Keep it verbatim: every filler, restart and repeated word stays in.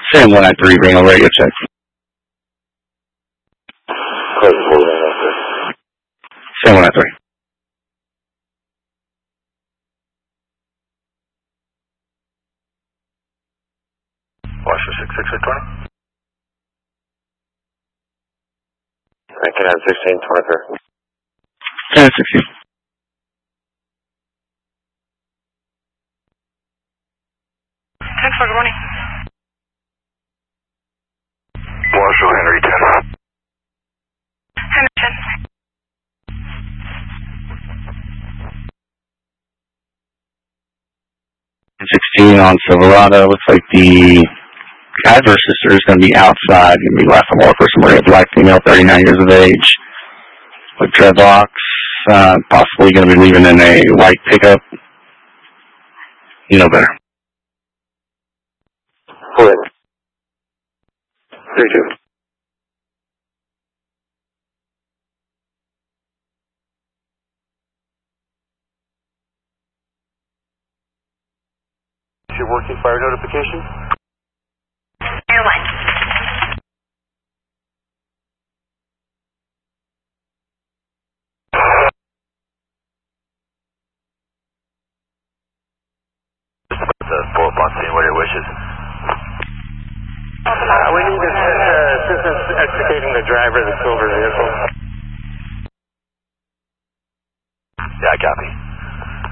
Sam one nine three, Reno radio check. Sam one nine three. Washer six six eight twenty. I can have sixteen twenty-three. ten sixteen. ten four, good morning. Marshall Henry ten. Henry ten. sixteen on Silverado. Looks like the adverse sister is going to be outside. Going to be left more for some red black female, thirty-nine years of age, with dreadlocks. Uh, possibly going to be leaving in a white pickup. You know better. Four. Three two. Your working fire notification? Airline. The pull up on scene, what are your wishes? Uh, we need assistance extricating the driver of the silver vehicle.